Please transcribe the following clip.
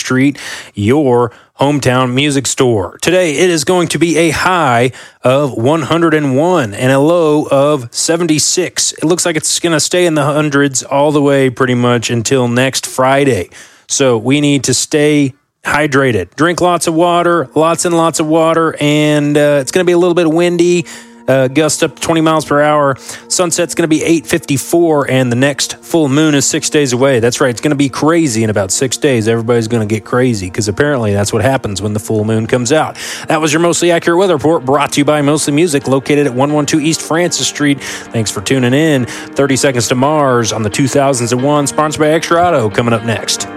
Street, your hometown music store. Today, it is going to be a high of 101 and a low of 76. It looks like it's going to stay in the hundreds all the way pretty much until next Friday. So we need to stay hydrated. Drink lots of water, lots and lots of water, and it's going to be a little bit windy. Gust up to 20 miles per hour. Sunset's going to be 8:54, and the next full moon is 6 days away. That's right. It's going to be crazy in about 6 days. Everybody's going to get crazy because apparently that's what happens when the full moon comes out. That was your Mostly Accurate Weather Report brought to you by Mostly Music, located at 112 East Francis Street. Thanks for tuning in. 30 Seconds to Mars on the 2001, sponsored by Extra Auto, coming up next.